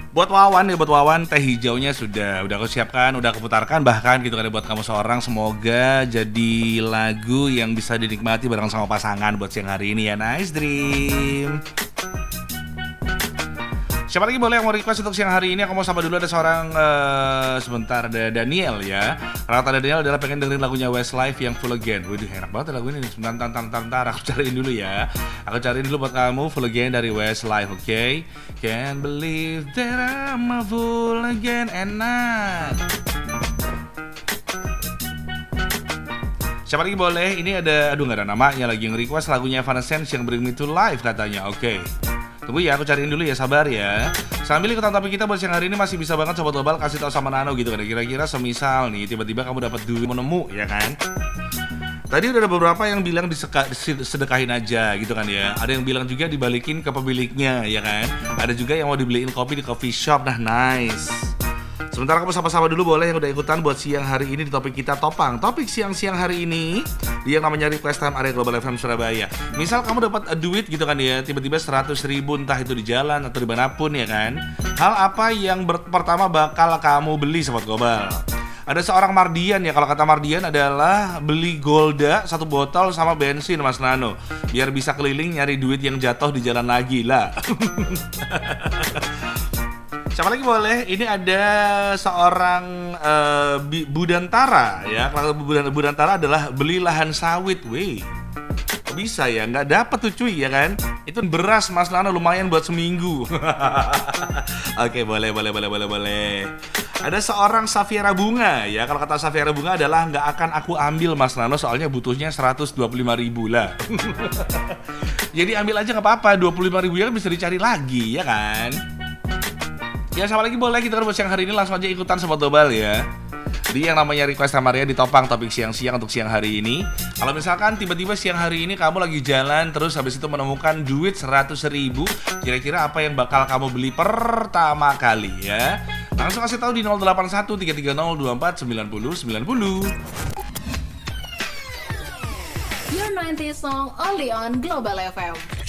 Buat Wawan nih, buat Wawan teh hijaunya udah aku siapkan, udah aku putarkan bahkan gitu kan ya, buat kamu seorang. Semoga jadi lagu yang bisa dinikmati bareng sama pasangan buat siang hari ini ya. Nice dream. Siapa lagi boleh yang mau request untuk siang hari ini? Aku mau sapa dulu, ada seorang sebentar, ada Daniel ya. Rata Daniel adalah pengen dengerin lagunya Westlife yang Full Again. Waduh enak banget lagu ini. Sebentar, aku cariin dulu ya. Aku cariin dulu buat kamu Full Again dari Westlife, oke? Can't believe that I'm a full again. Enak. Siapa lagi boleh? Ini ada, aduh nggak ada namanya lagi yang request lagunya Evanescence yang Bring Me to Life katanya. Oke. Tunggu ya, aku cariin dulu ya, sabar ya. Sambil ikutan topik kita buat siang hari ini masih bisa banget Sobat Global kasih tahu sama Nano gitu kan. Kira-kira semisal nih tiba-tiba kamu dapat duit menemu ya kan. Tadi udah ada beberapa yang bilang disedekahin aja gitu kan ya. Ada yang bilang juga dibalikin ke pemiliknya ya kan. Ada juga yang mau dibeliin kopi di coffee shop. Nah nice. Sementara kamu sama-sama dulu boleh yang udah ikutan buat siang hari ini di topik kita Topang. Topik siang-siang hari ini dia yang namanya Request Time Area Global FM Surabaya. Misal kamu dapat duit gitu kan ya, tiba-tiba 100.000 entah itu di jalan atau dimanapun ya kan. Hal apa yang pertama bakal kamu beli Sobat Global? Ada seorang Mardian ya, kalau kata Mardian adalah beli Golda 1 botol sama bensin Mas Nano. Biar bisa keliling nyari duit yang jatuh di jalan lagi lah. Siapa lagi boleh? Ini ada seorang Budantara ya. Kalau Budantara adalah beli lahan sawit. Wih, kok bisa ya? Nggak dapet tuh cuy ya kan? Itu beras Mas Nano lumayan buat seminggu. Oke, boleh. Ada seorang Safiera Bunga ya. Kalau kata Safiera Bunga adalah nggak akan aku ambil Mas Nano, soalnya butuhnya 125.000 lah. Jadi ambil aja nggak apa-apa, 25.000 ya kan bisa dicari lagi ya kan. Ya siapa lagi boleh kita buat siang hari ini langsung aja ikutan Sobat Global ya. Di yang namanya Request Maria ditopang topik siang-siang untuk siang hari ini. Kalau misalkan tiba-tiba siang hari ini kamu lagi jalan terus habis itu menemukan duit 100.000, kira-kira apa yang bakal kamu beli pertama kali ya? Langsung kasih tahu di 081 330 24 90 90. Your 90 song only on Global FM.